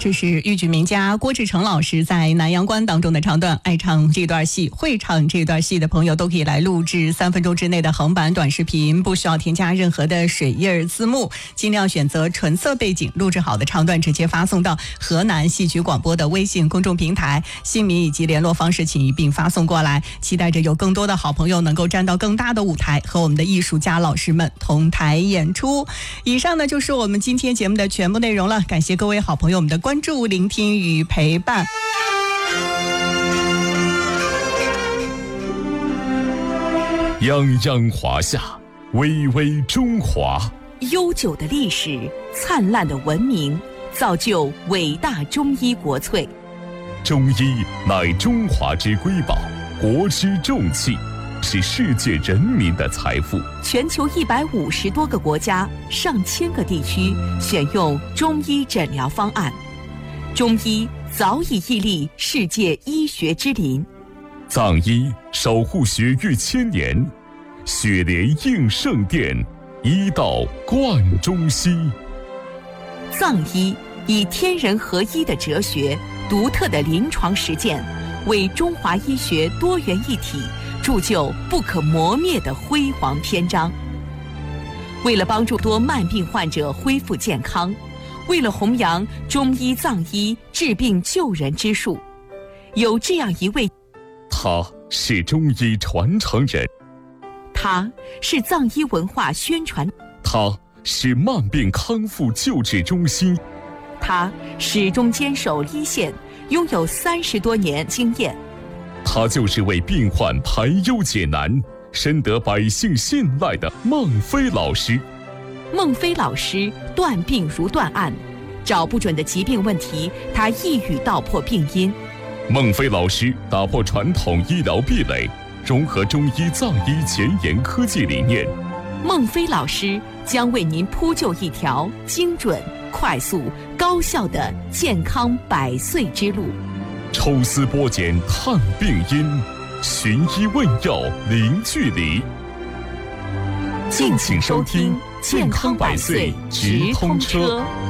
这是豫剧名家郭志诚老师在《南阳关》当中的唱段。爱唱这段戏、会唱这段戏的朋友都可以来录制3分钟之内的横版短视频，不需要添加任何的水印字幕，尽量选择纯色背景，录制好的唱段直接发送到河南戏曲广播的微信公众平台，姓名以及联络方式请一并发送过来。期待着有更多的好朋友能够站到更大的舞台，和我们的艺术家老师们同台演出。以上呢就是我们今天节目的全部内容了，感谢各位好朋友们的关注、聆听与陪伴。 泱泱华夏，巍巍中华。 悠久的历史，灿烂的文明，造就伟大中医国粹。 中医乃中华之瑰宝，国之重器，是世界人民的财富。 全球150多个国家、上千个地区选用中医诊疗方案，中医早已屹立世界医学之林。 藏医守护血域1000年，血莲应圣殿，医道贯中西。 藏医以天人合一的哲学、独特的临床实践，为中华医学多元一体铸就不可磨灭的辉煌篇章。为了帮助多慢病患者恢复健康，为了弘扬中医藏医治病救人之术，有这样一位， 他是中医传承人， 他是藏医文化宣传， 他是慢病康复救治中心， 他始终坚守一线，拥有30多年经验。 他就是为病患排忧解难、深得百姓信赖的孟非老师。 孟非老师断病如断案，找不准的疾病问题，他一语道破病因。 孟非老师打破传统医疗壁垒，融合中医藏医前沿科技理念。 孟非老师将为您铺就一条精准、快速、高效的健康100岁之路。 抽丝剥茧探病因，寻医问药零距离。 敬请收听健康100岁直通车。